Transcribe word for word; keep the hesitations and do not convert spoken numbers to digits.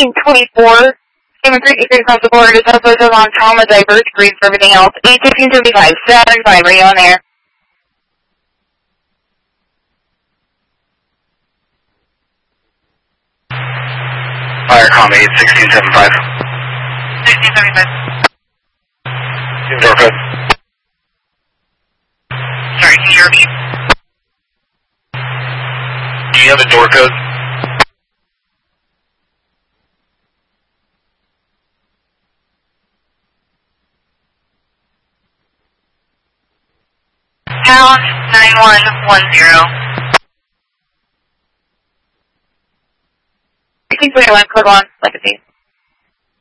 eighteen twenty-four, seven three eight across the board, is also on trauma, diverse, green for everything else. eight fifteen seventy-five, seven five, are you on there? Firecom eight sixteen seventy-five. sixteen seventy-five. Door code. Sorry, can you repeat? Do you have a door code? Pound nine one one zero. sixteen twenty-one, code one, legacy.